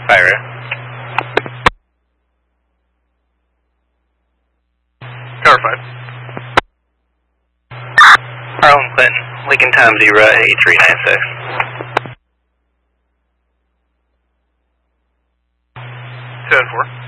Fire. Tower 5. Harlan Clinton, Lincoln Time 08396. 7-4.